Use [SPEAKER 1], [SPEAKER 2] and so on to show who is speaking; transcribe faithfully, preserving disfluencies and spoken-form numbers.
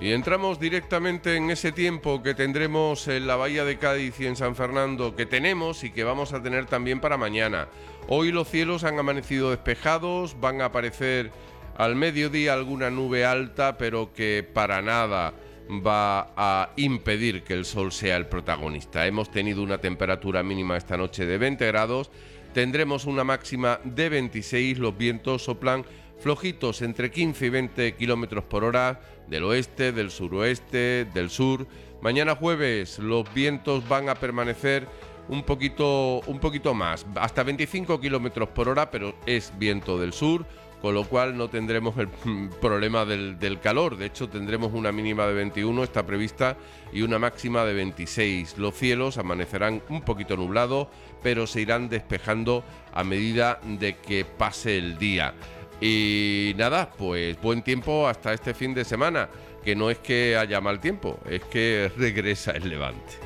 [SPEAKER 1] Y entramos directamente en ese tiempo que tendremos en la Bahía de Cádiz y en San Fernando, que tenemos y que vamos a tener también para mañana. Hoy los cielos han amanecido despejados, van a aparecer al mediodía alguna nube alta, pero que para nada va a impedir que el sol sea el protagonista. Hemos tenido una temperatura mínima esta noche de veinte grados, tendremos una máxima de veintiséis, los vientos soplan flojitos entre quince y veinte kilómetros por hora del oeste, del suroeste, del sur. Mañana jueves los vientos van a permanecer un poquito, un poquito más, hasta veinticinco kilómetros por hora, pero es viento del sur, con lo cual no tendremos el problema del, del calor. De hecho, tendremos una mínima de veintiuno, está prevista, y una máxima de veintiséis. Los cielos amanecerán un poquito nublados, pero se irán despejando a medida de que pase el día. Y nada, pues buen tiempo hasta este fin de semana, que no es que haya mal tiempo, es que regresa el levante.